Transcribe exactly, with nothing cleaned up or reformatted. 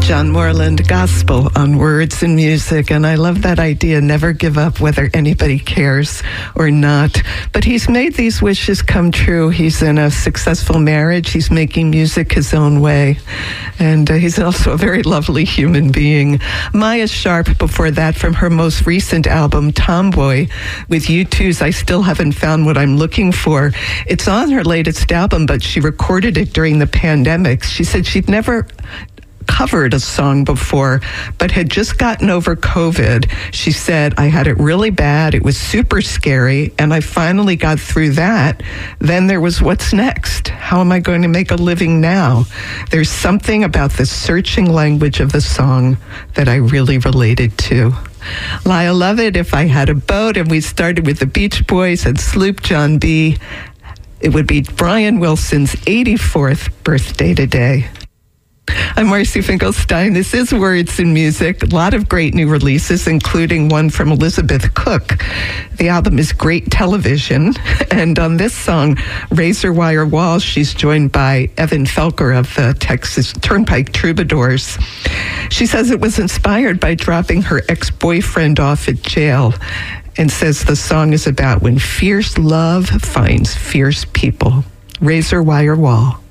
John Moreland Gospel on Words and Music, and I love that idea, never give up whether anybody cares or not. But he's made these wishes come true. He's in a successful marriage. He's making music his own way, and uh, he's also a very lovely human being. Maya Sharp, before that, from her most recent album, Tomboy, with U two's I Still Haven't Found What I'm Looking For. It's on her latest album, but she recorded it during the pandemic. She said she'd never covered a song before, but had just gotten over COVID. She said, I had it really bad. It was super scary, and I finally got through that. Then there was what's next? How am I going to make a living now? There's something about the searching language of the song that I really related to. Lyle Lovett, If I Had a Boat, and we started with the Beach Boys and Sloop John B. It would be Brian Wilson's eighty-fourth birthday today. I'm Marcy Finkelstein. This is Words and Music. A lot of great new releases, including one from Elizabeth Cook. The album is Great Television. And on this song, Razor Wire Wall, she's joined by Evan Felker of the Texas Turnpike Troubadours. She says it was inspired by dropping her ex-boyfriend off at jail, and says the song is about when fierce love finds fierce people. Razor Wire Wall.